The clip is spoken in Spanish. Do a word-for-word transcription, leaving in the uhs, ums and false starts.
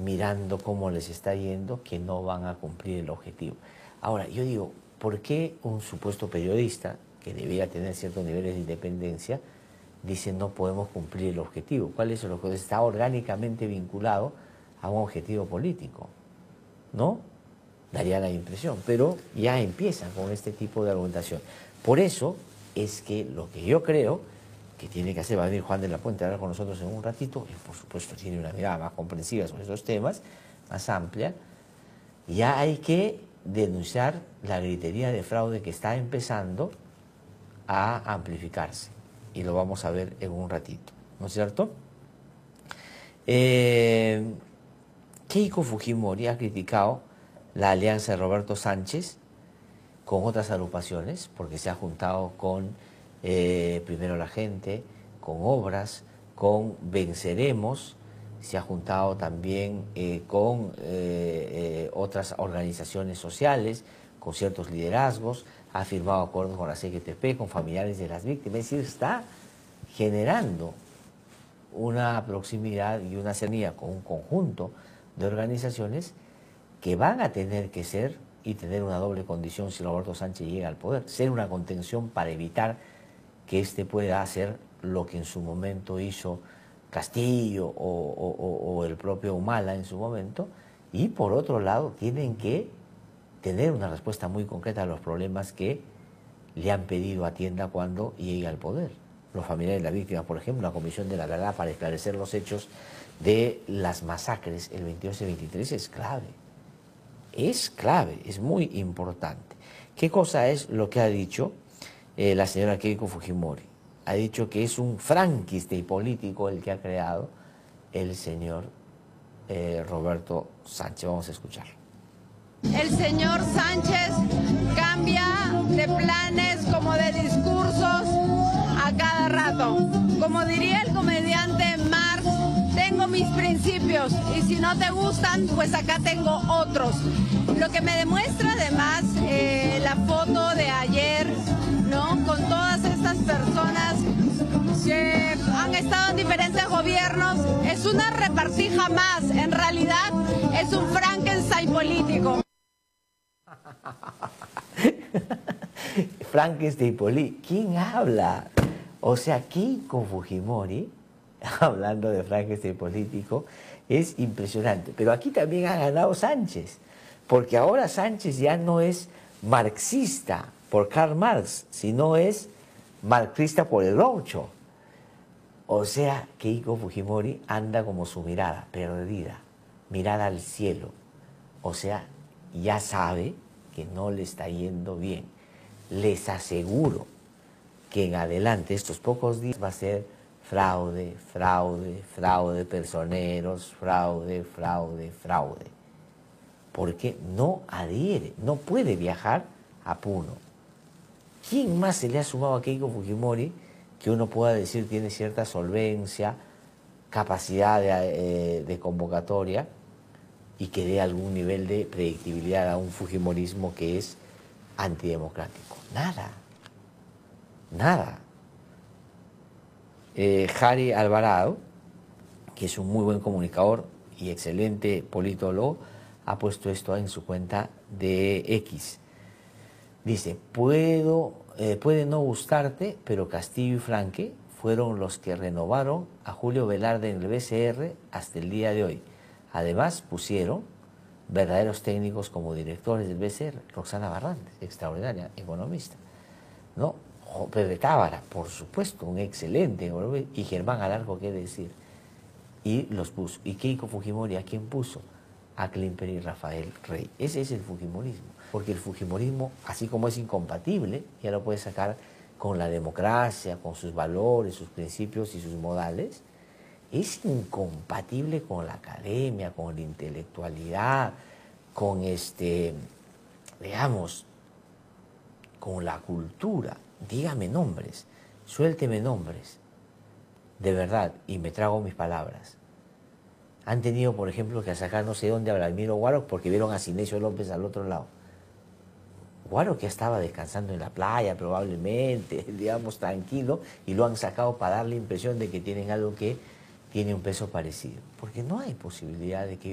mirando cómo les está yendo, que no van a cumplir el objetivo. Ahora, yo digo, ¿por qué un supuesto periodista, que debiera tener ciertos niveles de independencia, dice no podemos cumplir el objetivo? ¿Cuál es el objetivo? Está orgánicamente vinculado a un objetivo político, ¿no? Daría la impresión, pero ya empiezan con este tipo de argumentación. Por eso es que lo que yo creo que tiene que hacer, va a venir Juan de la Puente a hablar con nosotros en un ratito, y por supuesto tiene una mirada más comprensiva sobre esos temas, más amplia. Ya hay que denunciar la gritería de fraude que está empezando a amplificarse, y lo vamos a ver en un ratito, ¿no es cierto? Eh, Keiko Fujimori ha criticado la alianza de Roberto Sánchez con otras agrupaciones, porque se ha juntado con eh, Primero la Gente, con Obras, con Venceremos, se ha juntado también eh, con eh, eh, otras organizaciones sociales, con ciertos liderazgos, ha firmado acuerdos con la C G T P, con familiares de las víctimas, es decir, está generando una proximidad y una cercanía con un conjunto de organizaciones que van a tener que ser y tener una doble condición si Roberto Sánchez llega al poder, ser una contención para evitar que éste pueda hacer lo que en su momento hizo Castillo o, o, o el propio Humala en su momento, y por otro lado tienen que tener una respuesta muy concreta a los problemas que le han pedido atienda cuando llegue al poder. Los familiares de las víctimas, por ejemplo, la Comisión de la Verdad para esclarecer los hechos de las masacres el veintidós y veintitrés es clave. Es clave, es muy importante. ¿Qué cosa es lo que ha dicho eh, la señora Keiko Fujimori? Ha dicho que es un Frankenstein político el que ha creado el señor eh, Roberto Sánchez. Vamos a escuchar. El señor Sánchez cambia de planes como de discursos a cada rato. Como diría el comediante Marx, tengo mis principios y si no te gustan, pues acá tengo otros. Lo que me demuestra además eh, la foto de ayer, ¿no? Con todas estas personas que han estado en diferentes gobiernos, es una repartija más. En realidad es un Frankenstein político. Frankenstein político. ¿Quién habla? O sea, Keiko Fujimori, hablando de Frankenstein político, es impresionante. Pero aquí también ha ganado Sánchez, porque ahora Sánchez ya no es marxista por Karl Marx, sino es marxista por el Groucho. O sea, Keiko Fujimori anda como su mirada, perdida, mirada al cielo. O sea, ya sabe que no le está yendo bien. Les aseguro que en adelante, estos pocos días, va a ser fraude, fraude, fraude, personeros, fraude, fraude, fraude. Porque no adhiere, no puede viajar a Puno. ¿Quién más se le ha sumado a Keiko Fujimori que uno pueda decir tiene cierta solvencia, capacidad de, eh, de convocatoria y que dé algún nivel de predictibilidad a un fujimorismo que es antidemocrático? Nada, nada. Eh, Jari Alvarado, que es un muy buen comunicador y excelente politólogo, ha puesto esto en su cuenta de X. Dice, Puedo, eh, puede no gustarte, pero Castillo y Franque fueron los que renovaron a Julio Velarde en el B C R hasta el día de hoy. Además, pusieron verdaderos técnicos como directores del B C R. Roxana Barrantes, extraordinaria economista, ¿no? Pepe Tábara, por supuesto, un excelente economista. Y Germán Alarco, qué decir. Y los puso. ¿Y Keiko Fujimori a quién puso? A Klimper y Rafael Rey. Ese es el fujimorismo. Porque el fujimorismo, así como es incompatible, ya lo puede sacar con la democracia, con sus valores, sus principios y sus modales, es incompatible con la academia, con la intelectualidad, con este, digamos, con la cultura. Dígame nombres, suélteme nombres, de verdad, y me trago mis palabras. Han tenido, por ejemplo, que sacar no sé dónde a Vladimiro Guaro porque vieron a Sinesio López al otro lado. Guaro que estaba descansando en la playa probablemente, digamos, tranquilo, y lo han sacado para dar la impresión de que tienen algo que tiene un peso parecido. Porque no hay posibilidad de que